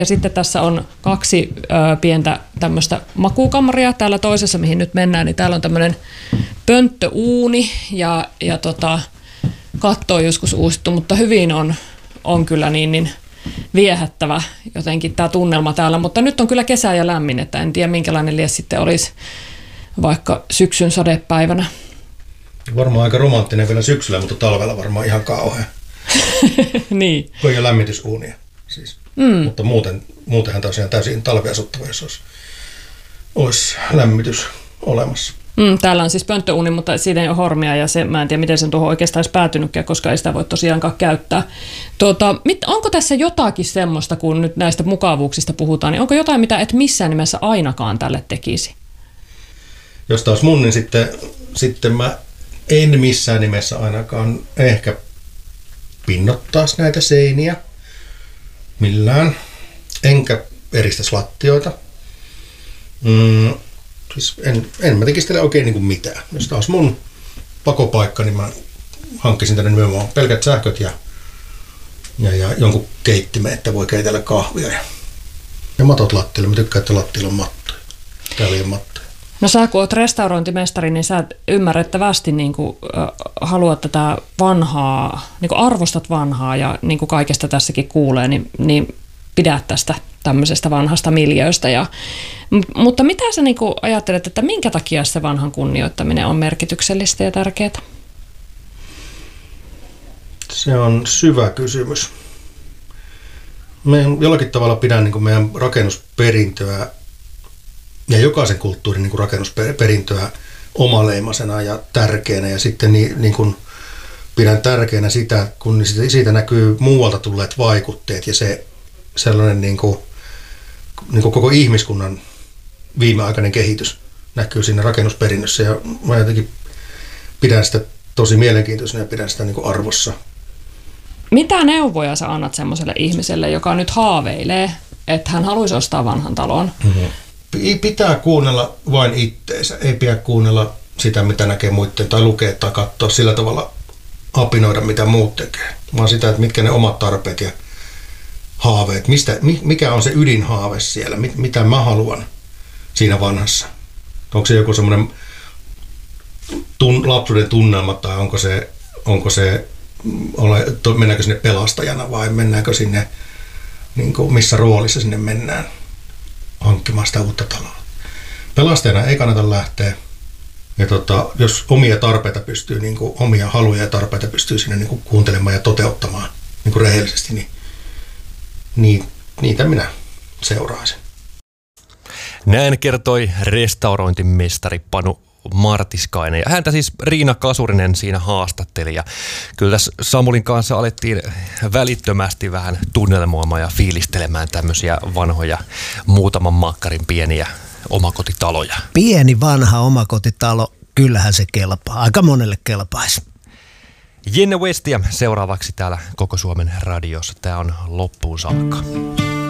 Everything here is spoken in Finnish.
Ja sitten tässä on 2 pientä tämmöistä makuukamaria. Täällä toisessa, mihin nyt mennään, niin täällä on tämmöinen pönttöuuni ja katto on joskus uusittu, mutta hyvin on kyllä niin viehättävä jotenkin tämä tunnelma täällä. Mutta nyt on kyllä kesä ja lämmin, että en tiedä minkälainen lies sitten olisi vaikka syksyn sadepäivänä. Varmaan aika romanttinen vielä syksyllä, mutta talvella varmaan ihan kauhea. Niin. Kun ei ole lämmitysuunia siis. Mutta muutenhan tosiaan täysin talviasuttava, jos olisi lämmitys olemassa. Täällä on siis pönttöuuni, mutta siitä ei ole hormia ja mä en tiedä, miten sen tuohon oikeastaan olisi päätynytkään, koska ei sitä voi tosiaankaan käyttää. Onko tässä jotakin semmoista, kun nyt näistä mukavuuksista puhutaan, niin onko jotain, mitä et missään nimessä ainakaan tälle tekisi? Jos taas mun, niin sitten mä en missään nimessä ainakaan ehkä pinnottaisi näitä seiniä millään, enkä eristäisi lattioita. Siis en mä tekisi tälle oikein niin kuin mitään. Jos taas mun pakopaikka, niin mä hankkisin tänne nimenomaan pelkät sähköt ja jonkun keittimen, että voi keitellä kahvia. Ja matot lattialle. Mä tykkään, että lattialla on mattoja. Täällä ei ole mattoja. No sä kun oot restaurointimestari, niin sä ymmärrettävästi niin kuin, haluat tätä vanhaa, niin kuin arvostat vanhaa ja niin kuin kaikesta tässäkin kuulee, niin pidät tästä tämmöisestä vanhasta miljööstä. Mutta mitä sä niin kuin ajattelet, että minkä takia se vanhan kunnioittaminen on merkityksellistä ja tärkeää? Se on syvä kysymys. Mä jollakin tavalla pidän niin kuin meidän rakennusperintöä ja jokaisen kulttuurin niin kuin rakennusperintöä omaleimaisena ja tärkeänä. Ja sitten niin kuin pidän tärkeänä sitä, kun siitä näkyy muualta tulleet vaikutteet ja se sellainen niin kuin koko ihmiskunnan viimeaikainen kehitys näkyy siinä rakennusperinnössä. Ja mä jotenkin pidän sitä tosi mielenkiintoisena ja pidän sitä niin kuin arvossa. Mitä neuvoja sä annat semmoiselle ihmiselle, joka nyt haaveilee, että hän haluaisi ostaa vanhan talon? Pitää kuunnella vain itteensä. Ei pidä kuunnella sitä, mitä näkee muiden tai lukea tai katsoa sillä tavalla apinoida, mitä muut tekee. Vaan sitä, että mitkä ne omat tarpeet ja haaveet, mikä on se ydinhaave siellä, mitä mä haluan siinä vanhassa. Onko se joku semmoinen lapsuuden tunnelma tai mennäänkö sinne pelastajana vai mennäänkö sinne, niin kuin missä roolissa sinne mennään hankkimaan sitä uutta taloa. Pelastajana ei kannata lähteä. Ja jos omia tarpeita pystyy, niin kuin omia haluja ja tarpeita pystyy sinne niin kuin kuuntelemaan ja toteuttamaan niin kuin rehellisesti, niin niitä minä seuraisin. Näin kertoi restaurointimestari Panu Martiskainen. Ja häntä siis Riina Kasurinen siinä haastatteli. Ja kyllä tässä Samulin kanssa alettiin välittömästi vähän tunnelmoimaan ja fiilistelemään tämmöisiä vanhoja muutaman makkarin pieniä omakotitaloja. Pieni vanha omakotitalo, kyllähän se kelpaa. Aika monelle kelpaisi. Jenne Westia seuraavaksi täällä Koko Suomen radiossa. Tämä on loppuun saakka.